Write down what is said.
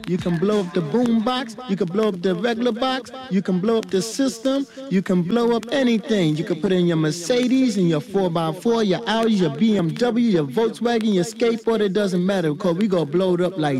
You can blow up the boom box. You can blow up the regular box. You can blow up the system. You can blow up anything. You can put in your Mercedes and your 4x4, your Audi, your BMW, your Volkswagen, your skateboard. It doesn't matter because we gonna blow it up like